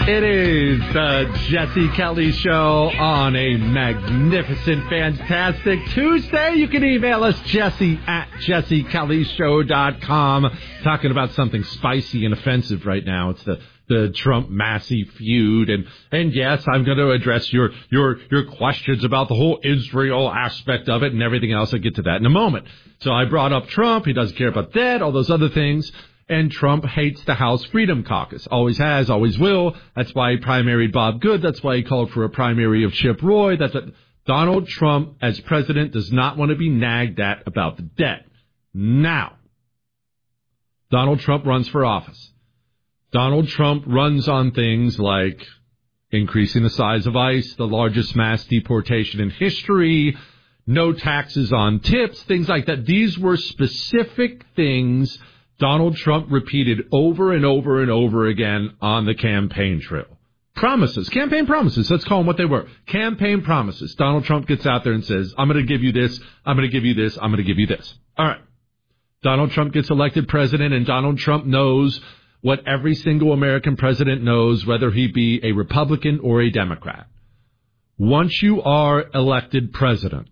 It is the Jesse Kelly Show on a magnificent, fantastic Tuesday. You can email us, Jesse at jessekellyshow.com. Talking about something spicy and offensive right now. It's the Trump-Massey feud. And yes, I'm going to address your questions about the whole Israel aspect of it and everything else. I'll get to that in a moment. So I brought up Trump. He doesn't care about that, all those other things. And Trump hates the House Freedom Caucus. Always has, always will. That's why he primaried Bob Good. That's why he called for a primary of Chip Roy. That's what Donald Trump, as president, does not want to be nagged at about the debt. Now, Donald Trump runs for office. Donald Trump runs on things like increasing the size of ICE, the largest mass deportation in history, no taxes on tips, things like that. These were specific things Donald Trump repeated over and over and over again on the campaign trail. Promises, campaign promises. Let's call them what they were. Campaign promises. Donald Trump gets out there and says, I'm going to give you this, I'm going to give you this, I'm going to give you this. All right. Donald Trump gets elected president, and Donald Trump knows what every single American president knows, whether he be a Republican or a Democrat. Once you are elected president,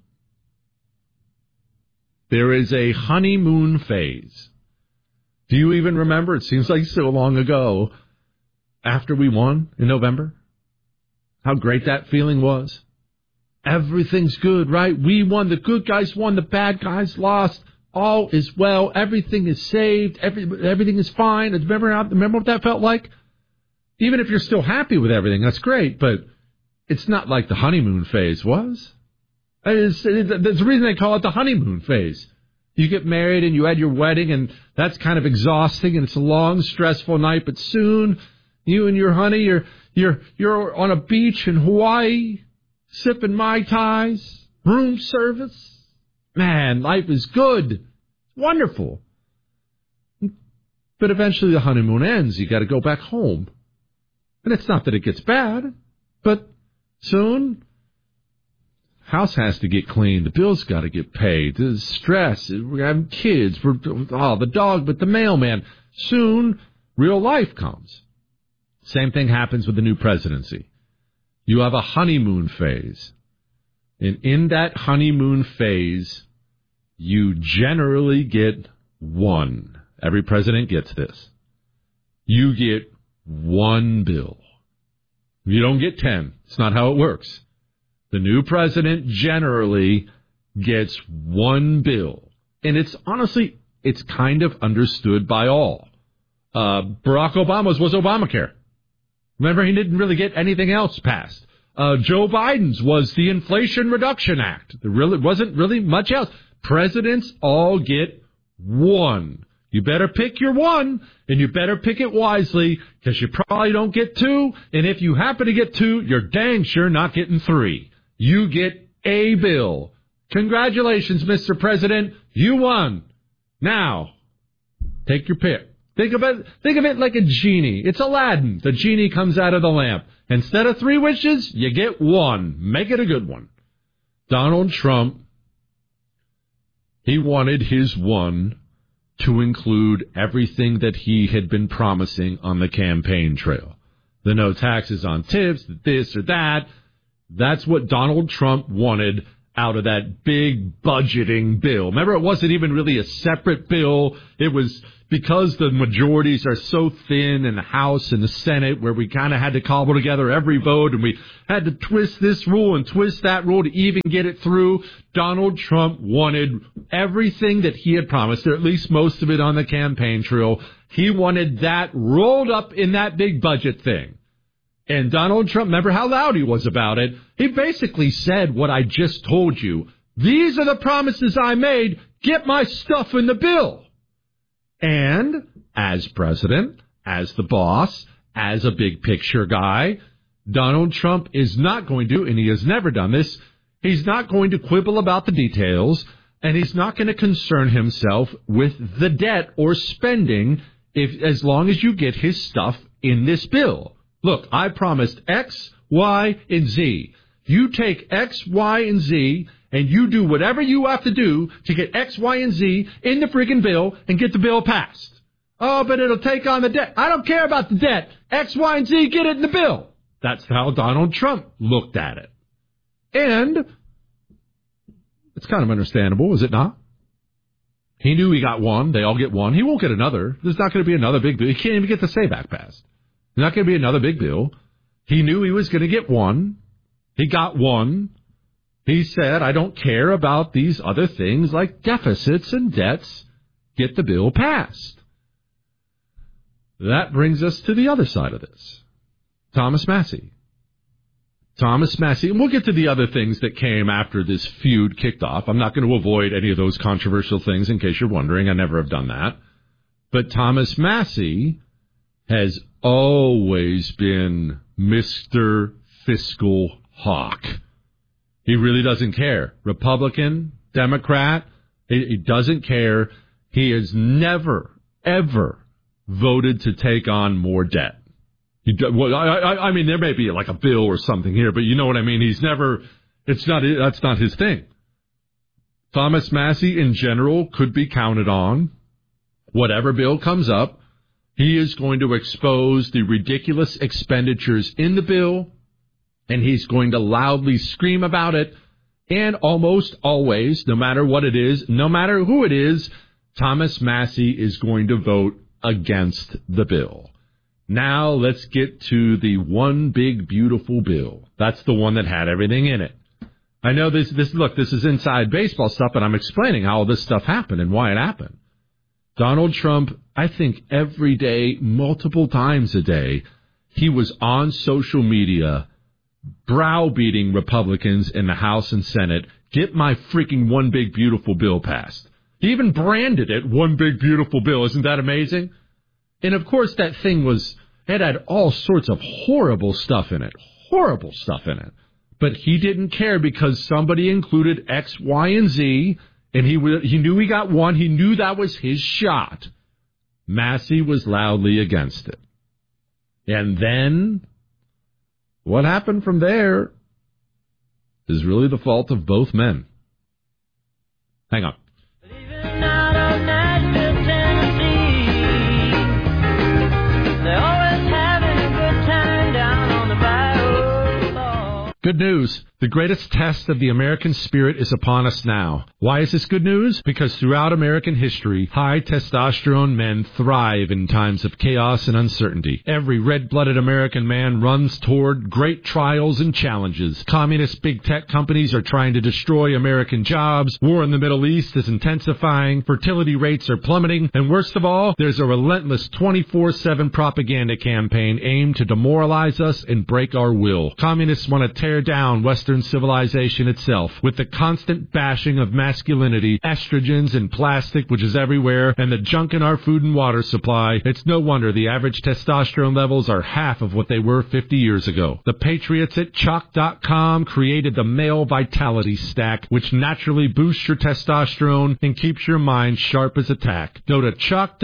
there is a honeymoon phase. Do you even remember? It seems like so long ago, after we won in November, how great that feeling was. Everything's good, right? We won. The good guys won. The bad guys lost. All is well. Everything is saved. Everything is fine. Remember what that felt like? Even if you're still happy with everything, that's great, but it's not like the honeymoon phase was. There's a reason they call it the honeymoon phase. You get married and you had your wedding, and that's kind of exhausting, and it's a long, stressful night. But soon, you and your honey, you're on a beach in Hawaii, sipping Mai Tais, room service. Man, life is good, wonderful. But eventually, the honeymoon ends. You got to go back home, and it's not that it gets bad, but soon, house has to get cleaned. The bills got to get paid. There's stress. We're having kids. The dog, but the mailman. Soon, real life comes. Same thing happens with the new presidency. You have a honeymoon phase. And in that honeymoon phase, you generally get one. Every president gets this. You get one bill. You don't get 10. It's not how it works. The new president generally gets one bill. And it's honestly, it's kind of understood by all. Barack Obama's was Obamacare. Remember, he didn't really get anything else passed. Joe Biden's was the Inflation Reduction Act. There really wasn't really much else. Presidents all get one. You better pick your one, and you better pick it wisely, because you probably don't get two. And if you happen to get two, you're dang sure not getting three. You get a bill. Congratulations, Mr. President. You won. Now, take your pick. Think of it like a genie. It's Aladdin. The genie comes out of the lamp. Instead of 3 wishes, you get one. Make it a good one. Donald Trump, he wanted his one to include everything that he had been promising on the campaign trail. The no taxes on tips, this or that. That's what Donald Trump wanted out of that big budgeting bill. Remember, it wasn't even really a separate bill. It was because the majorities are so thin in the House and the Senate, where we kind of had to cobble together every vote, and we had to twist this rule and twist that rule to even get it through. Donald Trump wanted everything that he had promised, or at least most of it on the campaign trail. He wanted that rolled up in that big budget thing. And Donald Trump, remember how loud he was about it? He basically said what I just told you. These are the promises I made. Get my stuff in the bill. And as president, as the boss, as a big picture guy, Donald Trump is not going to, and he has never done this, he's not going to quibble about the details, and he's not going to concern himself with the debt or spending as long as you get his stuff in this bill. Look, I promised X, Y, and Z. You take X, Y, and Z, and you do whatever you have to do to get X, Y, and Z in the friggin' bill and get the bill passed. Oh, but it'll take on the debt. I don't care about the debt. X, Y, and Z, get it in the bill. That's how Donald Trump looked at it. And it's kind of understandable, is it not? He knew he got one. They all get one. He won't get another. There's not going to be another big bill. He can't even get the SABAC passed. There's not going to be another big bill. He knew he was going to get one. He got one. He said, I don't care about these other things like deficits and debts. Get the bill passed. That brings us to the other side of this. Thomas Massie. Thomas Massie, and we'll get to the other things that came after this feud kicked off. I'm not going to avoid any of those controversial things in case you're wondering. I never have done that. But Thomas Massie has always been Mr. Fiscal Hawk. He really doesn't care. Republican, Democrat, he doesn't care. He has never, ever voted to take on more debt. I mean, there may be like a bill or something here, but you know what I mean? That's not his thing. Thomas Massie in general could be counted on. Whatever bill comes up, he is going to expose the ridiculous expenditures in the bill, and he's going to loudly scream about it. And almost always, no matter what it is, no matter who it is, Thomas Massie is going to vote against the bill. Now let's get to the one big beautiful bill. That's the one that had everything in it. I know this is inside baseball stuff, but I'm explaining how all this stuff happened and why it happened. Donald Trump, I think every day, multiple times a day, he was on social media browbeating Republicans in the House and Senate, get my freaking one big beautiful bill passed. He even branded it one big beautiful bill. Isn't that amazing? And of course that thing it had all sorts of horrible stuff in it. But he didn't care because somebody included X, Y, and Z, and he knew he got one. He knew that was his shot. Massie was loudly against it. And then what happened from there is really the fault of both men. Hang on. Good news. The greatest test of the American spirit is upon us now. Why is this good news? Because throughout American history, high testosterone men thrive in times of chaos and uncertainty. Every red-blooded American man runs toward great trials and challenges. Communist big tech companies are trying to destroy American jobs. War in the Middle East is intensifying. Fertility rates are plummeting. And worst of all, there's a relentless 24/7 propaganda campaign aimed to demoralize us and break our will. Communists want to tear down Western civilization itself with the constant bashing of masculinity, estrogens and plastic, which is everywhere, and the junk in our food and water supply. It's no wonder the average testosterone levels are half of what they were 50 years ago. The patriots at Chalk.com created the Male Vitality Stack, which naturally boosts your testosterone and keeps your mind sharp as a tack. Go to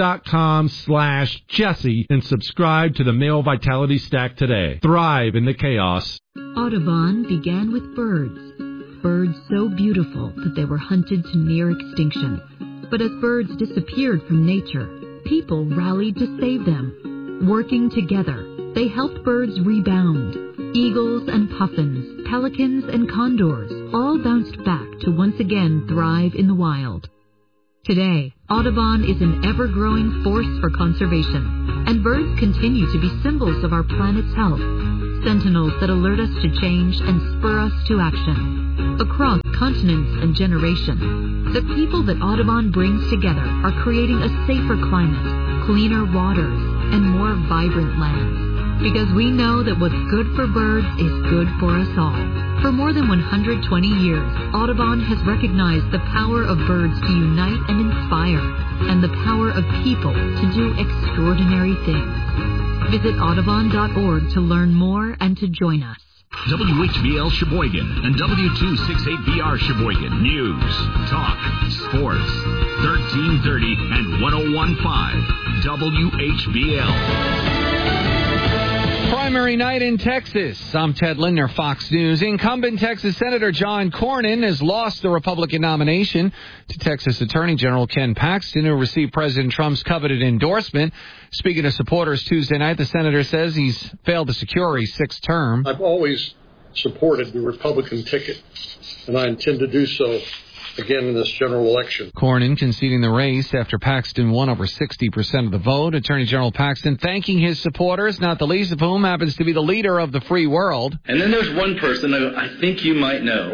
Chalk.com/Jesse and subscribe to the Male Vitality Stack today. Thrive in the chaos. Audubon began with birds. Birds so beautiful that they were hunted to near extinction. But as birds disappeared from nature, people rallied to save them. Working together, they helped birds rebound. Eagles and puffins, pelicans and condors all bounced back to once again thrive in the wild. Today, Audubon is an ever-growing force for conservation, and birds continue to be symbols of our planet's health. Sentinels that alert us to change and spur us to action. Across continents and generations, the people that Audubon brings together are creating a safer climate, cleaner waters, and more vibrant lands. Because we know that what's good for birds is good for us all. For more than 120 years, Audubon has recognized the power of birds to unite and inspire, and the power of people to do extraordinary things. Visit Audubon.org to learn more and to join us. WHBL Sheboygan and W268BR Sheboygan. News, talk, sports. 1330 and 1015 WHBL. Primary night in Texas. I'm Ted Lindner, Fox News. Incumbent Texas Senator John Cornyn has lost the Republican nomination to Texas Attorney General Ken Paxton, who received President Trump's coveted endorsement. Speaking to supporters Tuesday night, the senator says he's failed to secure a sixth term. I've always supported the Republican ticket, and I intend to do so again in this general election. Cornyn conceding the race after Paxton won over 60% of the vote. Attorney General Paxton thanking his supporters, not the least of whom happens to be the leader of the free world. And then there's one person who I think you might know.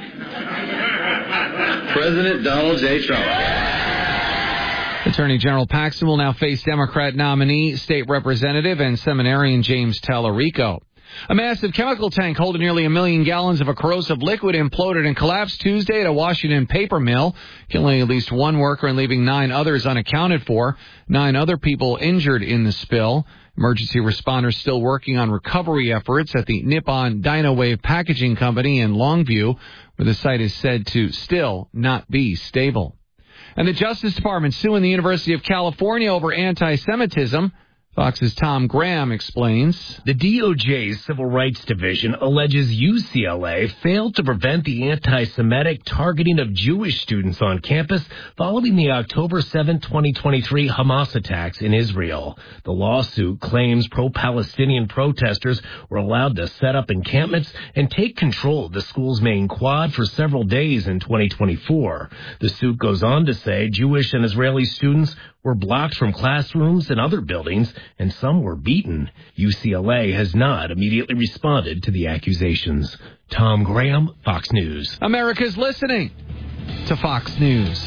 President Donald J. Trump. Attorney General Paxton will now face Democrat nominee, State Representative, and seminarian James Tallarico. A massive chemical tank holding nearly 1 million gallons of a corrosive liquid imploded and collapsed Tuesday at a Washington paper mill, killing at least one worker and leaving 9 others unaccounted for. 9 other people injured in the spill. Emergency responders still working on recovery efforts at the Nippon Dynawave Packaging Company in Longview, where the site is said to still not be stable. And the Justice Department suing the University of California over anti-Semitism. Fox's Tom Graham explains. The DOJ's Civil Rights Division alleges UCLA failed to prevent the anti-Semitic targeting of Jewish students on campus following the October 7, 2023 Hamas attacks in Israel. The lawsuit claims pro-Palestinian protesters were allowed to set up encampments and take control of the school's main quad for several days in 2024. The suit goes on to say Jewish and Israeli students were blocked from classrooms and other buildings, and some were beaten. UCLA has not immediately responded to the accusations. Tom Graham, Fox News. America's listening to Fox News.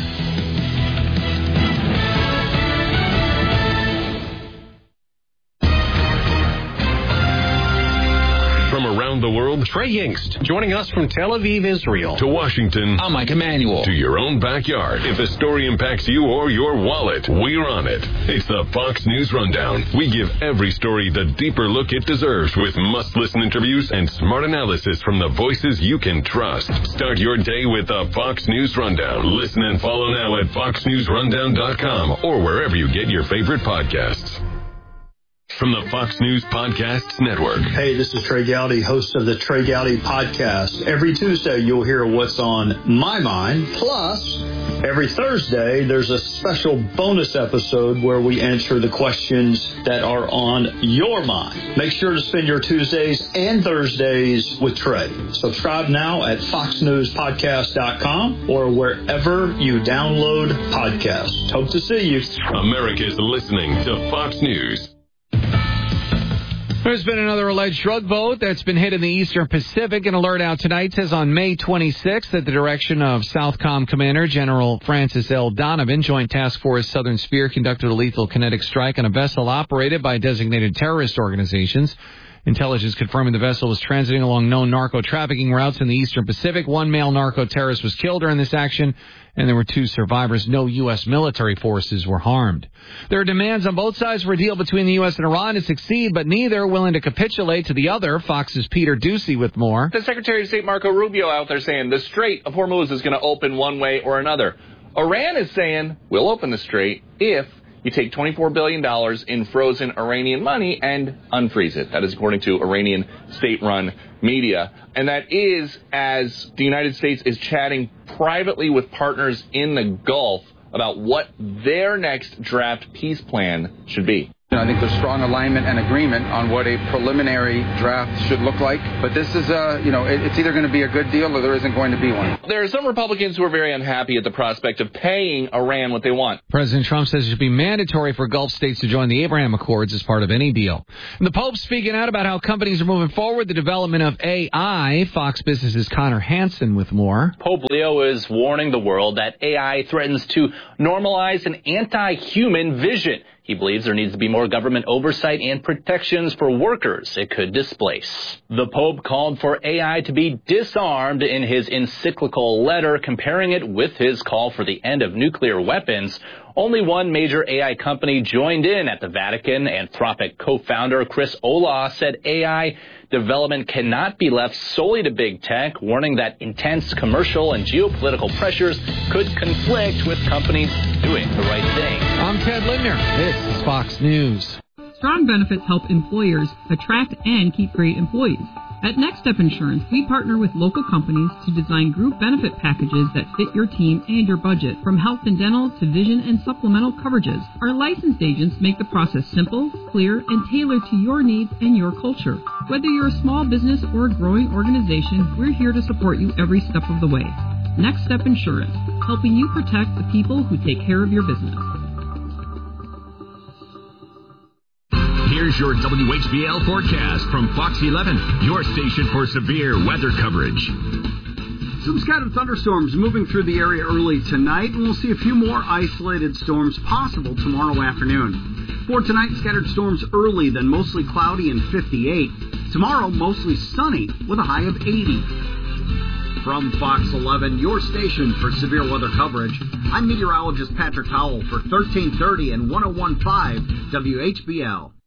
From around the world, Trey Yingst, joining us from Tel Aviv, Israel. To Washington, I'm Mike Emanuel. To your own backyard. If the story impacts you or your wallet, we're on it. It's the Fox News Rundown. We give every story the deeper look it deserves with must-listen interviews and smart analysis from the voices you can trust. Start your day with the Fox News Rundown. Listen and follow now at foxnewsrundown.com or wherever you get your favorite podcasts. From the Fox News Podcasts Network. Hey, this is Trey Gowdy, host of the Trey Gowdy Podcast. Every Tuesday, you'll hear what's on my mind. Plus, every Thursday, there's a special bonus episode where we answer the questions that are on your mind. Make sure to spend your Tuesdays and Thursdays with Trey. Subscribe now at foxnewspodcast.com or wherever you download podcasts. Hope to see you. America's listening to Fox News. There's been another alleged drug boat that's been hit in the Eastern Pacific. An alert out tonight says on May 26th, at the direction of Southcom Commander General Francis L. Donovan, Joint Task Force Southern Sphere conducted a lethal kinetic strike on a vessel operated by designated terrorist organizations. Intelligence confirming the vessel was transiting along known narco-trafficking routes in the Eastern Pacific. One male narco-terrorist was killed during this action, and there were 2 survivors. No U.S. military forces were harmed. There are demands on both sides for a deal between the U.S. and Iran to succeed, but neither are willing to capitulate to the other. Fox's Peter Ducey with more. The Secretary of State Marco Rubio out there saying the Strait of Hormuz is going to open one way or another. Iran is saying we'll open the Strait if you take $24 billion in frozen Iranian money and unfreeze it. That is according to Iranian state-run media. And that is as the United States is chatting privately with partners in the Gulf about what their next draft peace plan should be. I think there's strong alignment and agreement on what a preliminary draft should look like. But this is, it's either going to be a good deal or there isn't going to be one. There are some Republicans who are very unhappy at the prospect of paying Iran what they want. President Trump says it should be mandatory for Gulf states to join the Abraham Accords as part of any deal. And the Pope's speaking out about how companies are moving forward the development of AI. Fox Business's Connor Hansen with more. Pope Leo is warning the world that AI threatens to normalize an anti-human vision. He believes there needs to be more government oversight and protections for workers it could displace. The Pope called for AI to be disarmed in his encyclical letter, comparing it with his call for the end of nuclear weapons. Only one major AI company joined in at the Vatican. Anthropic co-founder Chris Olah said AI development cannot be left solely to big tech, warning that intense commercial and geopolitical pressures could conflict with companies doing the right thing. I'm Ted Lindner. This is Fox News. Strong benefits help employers attract and keep great employees. At Next Step Insurance, we partner with local companies to design group benefit packages that fit your team and your budget, from health and dental to vision and supplemental coverages. Our licensed agents make the process simple, clear, and tailored to your needs and your culture. Whether you're a small business or a growing organization, we're here to support you every step of the way. Next Step Insurance, helping you protect the people who take care of your business. Here's your WHBL forecast from Fox 11, your station for severe weather coverage. Some scattered thunderstorms moving through the area early tonight, and we'll see a few more isolated storms possible tomorrow afternoon. For tonight, scattered storms early, then mostly cloudy and 58. Tomorrow, mostly sunny with a high of 80. From Fox 11, your station for severe weather coverage, I'm meteorologist Patrick Howell for 1330 and 101.5 WHBL.